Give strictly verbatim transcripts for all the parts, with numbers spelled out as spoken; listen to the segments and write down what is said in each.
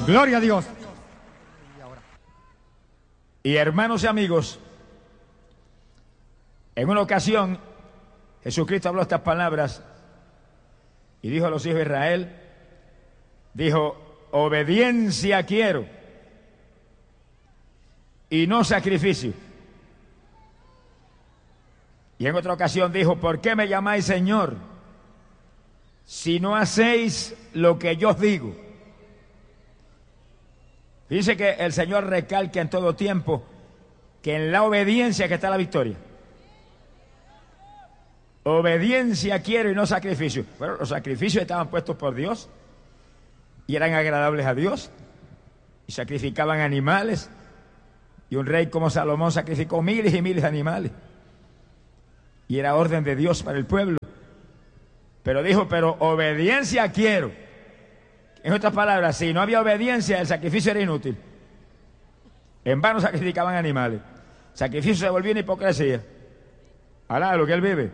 Gloria a Dios. Y hermanos y amigos, en una ocasión Jesucristo habló estas palabras y dijo a los hijos de Israel, dijo, obediencia quiero y no sacrificio. Y en otra ocasión dijo, ¿por qué me llamáis Señor si no hacéis lo que yo os digo? Dice que el Señor recalca en todo tiempo que en la obediencia que está la victoria. Obediencia quiero y no sacrificio. Bueno, los sacrificios estaban puestos por Dios y eran agradables a Dios y sacrificaban animales, y un rey como Salomón sacrificó miles y miles de animales y era orden de Dios para el pueblo. Pero dijo, pero obediencia quiero. En otras palabras, si no había obediencia, el sacrificio era inútil. En vano sacrificaban animales. El sacrificio se volvió una hipocresía. Alá, lo que él vive.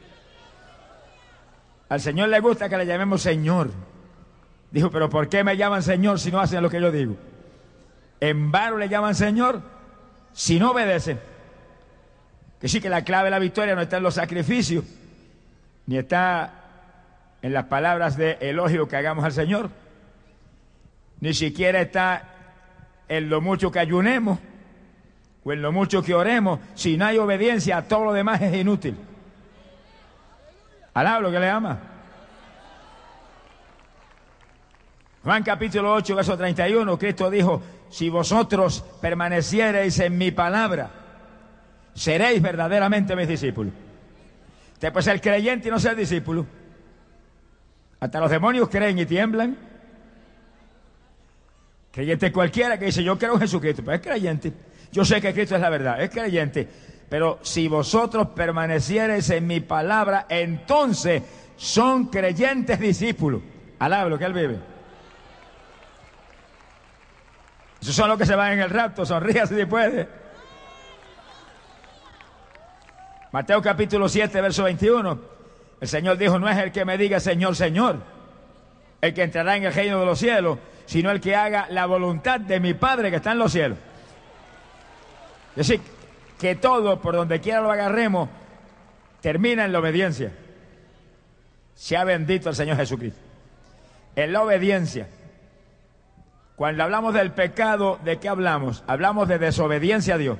Al Señor le gusta que le llamemos Señor. Dijo, pero ¿por qué me llaman Señor si no hacen lo que yo digo? En vano le llaman Señor si no obedecen. Que sí, que la clave de la victoria no está en los sacrificios, ni está en las palabras de elogio que hagamos al Señor, ni siquiera está en lo mucho que ayunemos o en lo mucho que oremos. Si no hay obediencia, todo lo demás es inútil. Alá lo que le ama. Juan capítulo ocho, verso treinta y uno, Cristo dijo, si vosotros permaneciereis en mi palabra, seréis verdaderamente mis discípulos. Usted puede ser creyente y no ser discípulo. Hasta los demonios creen y tiemblan. Creyente cualquiera que dice, yo creo en Jesucristo, pues es creyente. Yo sé que Cristo es la verdad, es creyente. Pero si vosotros permaneciereis en mi palabra, entonces son creyentes discípulos. Alaba lo que él vive. Esos son los que se van en el rapto, sonríase si puede. Mateo capítulo siete, verso veintiuno. El Señor dijo, no es el que me diga Señor, Señor, el que entrará en el reino de los cielos, sino el que haga la voluntad de mi Padre que está en los cielos. Es decir, que todo, por donde quiera lo agarremos, termina en la obediencia. Sea bendito el Señor Jesucristo. En la obediencia. Cuando hablamos del pecado, ¿de qué hablamos? Hablamos de desobediencia a Dios.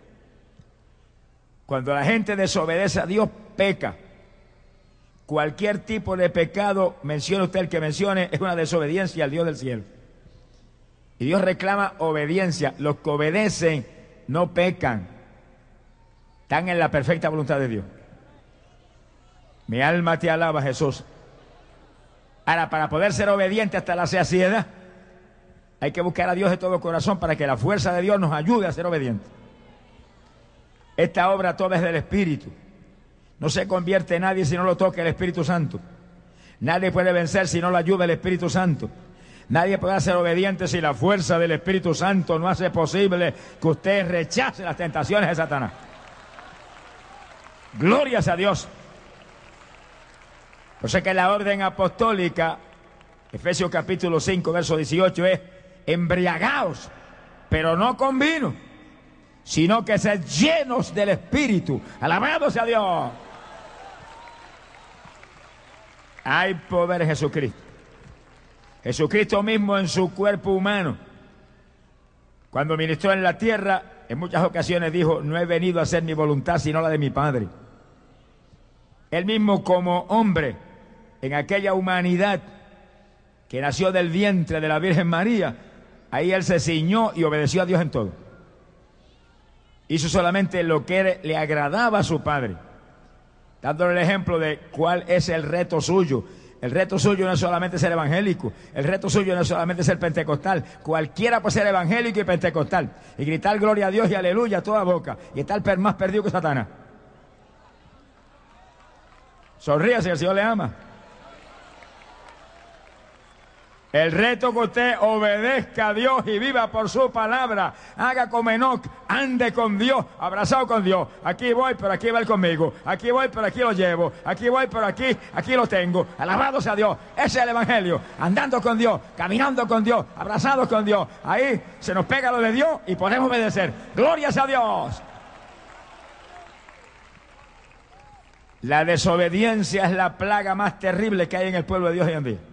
Cuando la gente desobedece a Dios, peca. Cualquier tipo de pecado, mencione usted el que mencione, es una desobediencia al Dios del cielo. Y Dios reclama obediencia. Los que obedecen no pecan. Están en la perfecta voluntad de Dios. Mi alma te alaba, Jesús. Ahora, para poder ser obediente hasta la saciedad, hay que buscar a Dios de todo corazón para que la fuerza de Dios nos ayude a ser obedientes. Esta obra toda es del Espíritu. No se convierte en nadie si no lo toca el Espíritu Santo. Nadie puede vencer si no lo ayuda el Espíritu Santo. Nadie podrá ser obediente si la fuerza del Espíritu Santo no hace posible que usted rechace las tentaciones de Satanás. Glorias a Dios. Por eso que la orden apostólica, Efesios capítulo cinco, verso dieciocho, es embriagaos, pero no con vino, sino que sed llenos del Espíritu. Alabado sea Dios. Hay poder en Jesucristo. Jesucristo mismo en su cuerpo humano, cuando ministró en la tierra, en muchas ocasiones dijo, no he venido a hacer mi voluntad sino la de mi Padre. Él mismo como hombre, en aquella humanidad que nació del vientre de la Virgen María, ahí él se ciñó y obedeció a Dios en todo. Hizo solamente lo que le agradaba a su Padre, dándole el ejemplo de cuál es el reto suyo. El reto suyo no es solamente ser evangélico, el reto suyo no es solamente ser pentecostal. Cualquiera puede ser evangélico y pentecostal y gritar gloria a Dios y aleluya a toda boca y estar más perdido que Satanás. Sonríase, el Señor le ama. El reto que usted obedezca a Dios y viva por su palabra. Haga como Enoc, ande con Dios, abrazado con Dios. Aquí voy, pero aquí va Él conmigo. Aquí voy, pero aquí lo llevo. Aquí voy, pero aquí, aquí lo tengo. Alabado sea Dios. Ese es el Evangelio. Andando con Dios, caminando con Dios, abrazados con Dios. Ahí se nos pega lo de Dios y podemos obedecer. ¡Glorias a Dios! La desobediencia es la plaga más terrible que hay en el pueblo de Dios hoy en día.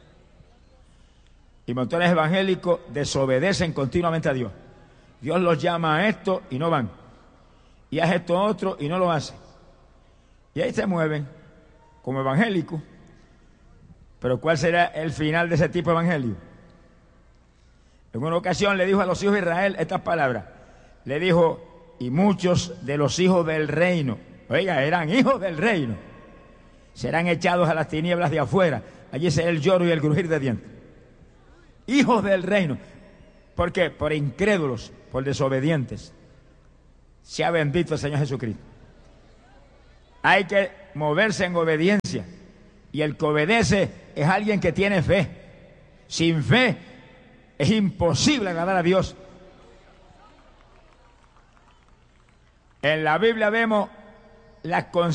Y montones evangélicos desobedecen continuamente a Dios. Dios los llama a esto y no van. Y haz esto otro y no lo hacen. Y ahí se mueven como evangélicos. Pero ¿cuál será el final de ese tipo de evangelio? En una ocasión le dijo a los hijos de Israel estas palabras. Le dijo, y muchos de los hijos del reino, oiga, eran hijos del reino, serán echados a las tinieblas de afuera. Allí será el lloro y el crujir de dientes. Hijos del reino. ¿Por qué? Por incrédulos, por desobedientes. Sea bendito el Señor Jesucristo. Hay que moverse en obediencia. Y el que obedece es alguien que tiene fe. Sin fe es imposible agradar a Dios. En la Biblia vemos las consecuencias